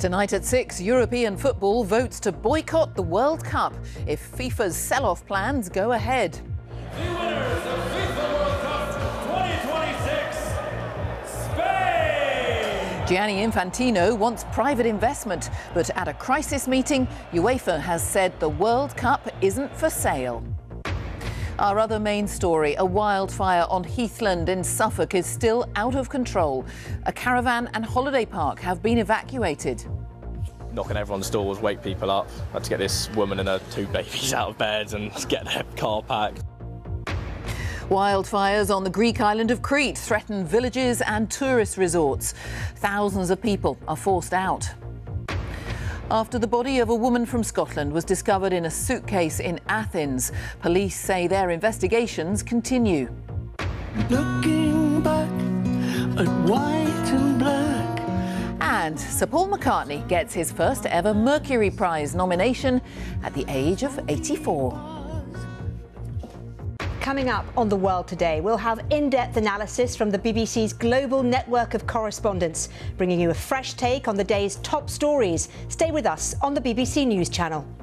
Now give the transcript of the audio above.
Tonight at 6, European football votes to boycott the World Cup if FIFA's sell-off plans go ahead. The winners of FIFA World Cup 2026, Spain! Gianni Infantino wants private investment, but at a crisis meeting, UEFA has said the World Cup isn't for sale. Our other main story, a wildfire on Heathland in Suffolk is still out of control. A caravan and holiday park have been evacuated. Knocking everyone's doors, wake people up. I had to get this woman and her 2 babies out of bed and get their car packed. Wildfires on the Greek island of Crete threaten villages and tourist resorts. Thousands of people are forced out. After the body of a woman from Scotland was discovered in a suitcase in Athens, police say their investigations continue. Looking back at white and black. And Sir Paul McCartney gets his first ever Mercury Prize nomination at the age of 84. Coming up on The World Today, we'll have in-depth analysis from the BBC's global network of correspondents, bringing you a fresh take on the day's top stories. Stay with us on the BBC News Channel.